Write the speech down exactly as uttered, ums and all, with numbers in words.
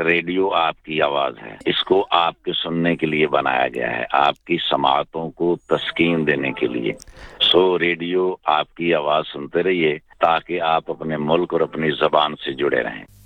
Radio आपकी आवाज है, इसको आपके सुनने के लिए बनाया गया है, आपकी समातों को तस्कीन देने के लिए। सो रेडियो आपकी आवाज सुनते रहिए ताकि आप अपने मुल्क और अपनी ज़बान से जुड़े रहें।